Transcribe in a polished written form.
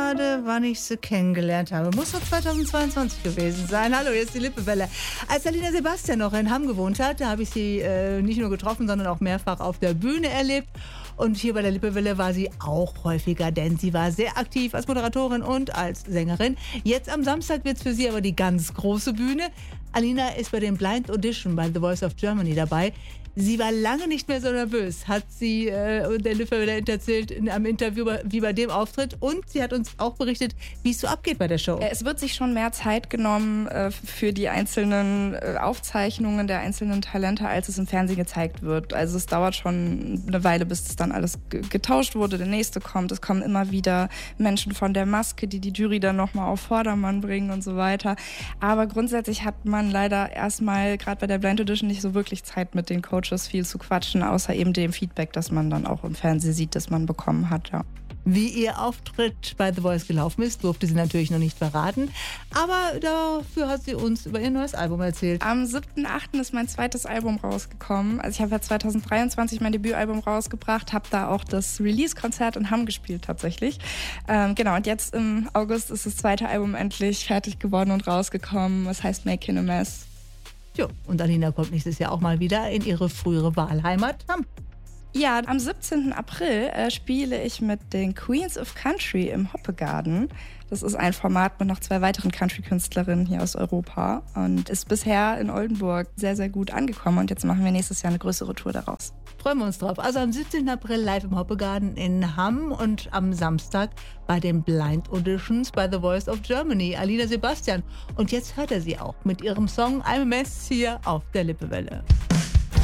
gerade, wann ich sie kennengelernt habe. Muss doch 2022 gewesen sein. Hallo, hier ist die Lippewelle. Als Alina Sebastian noch in Hamm gewohnt hat, da habe ich sie nicht nur getroffen, sondern auch mehrfach auf der Bühne erlebt. Und hier bei der Lippewelle war sie auch häufiger, denn sie war sehr aktiv als Moderatorin und als Sängerin. Jetzt am Samstag wird es für sie aber die ganz große Bühne. Alina ist bei dem Blind Audition bei The Voice of Germany dabei. Sie war lange nicht mehr so nervös, hat sie der Lippewelle erzählt in einem Interview wie bei dem Auftritt. Und sie hat uns auch berichtet, wie es so abgeht bei der Show. Es wird sich schon mehr Zeit genommen für die einzelnen Aufzeichnungen der einzelnen Talente, als es im Fernsehen gezeigt wird. Also es dauert schon eine Weile, bis das dann alles getauscht wurde, der nächste kommt. Es kommen immer wieder Menschen von der Maske, die die Jury dann nochmal auf Vordermann bringen und so weiter. Aber grundsätzlich hat man leider erstmal, gerade bei der Blind Audition, nicht so wirklich Zeit mit den Coaches viel zu quatschen, außer eben dem Feedback, das man dann auch im Fernsehen sieht, das man bekommen hat, ja. Wie ihr Auftritt bei The Voice gelaufen ist, durfte sie natürlich noch nicht verraten. Aber dafür hat sie uns über ihr neues Album erzählt. Am 7.8. ist mein zweites Album rausgekommen. Also ich habe ja 2023 mein Debütalbum rausgebracht, habe da auch das Release-Konzert in Hamm gespielt tatsächlich. Genau, und jetzt im August ist das zweite Album endlich fertig geworden und rausgekommen. Es heißt Making a Mess. Jo, und Alina kommt nächstes Jahr auch mal wieder in ihre frühere Wahlheimat Hamm. Ja, am 17. April spiele ich mit den Queens of Country im Hoppegarden. Das ist ein Format mit noch 2 weiteren Country-Künstlerinnen hier aus Europa und ist bisher in Oldenburg sehr, sehr gut angekommen. Und jetzt machen wir nächstes Jahr eine größere Tour daraus. Freuen wir uns drauf. Also am 17. April live im Hoppegarden in Hamm und am Samstag bei den Blind Auditions bei The Voice of Germany, Alina Sebastian. Und jetzt hört er sie auch mit ihrem Song I'm a Mess hier auf der Lippewelle.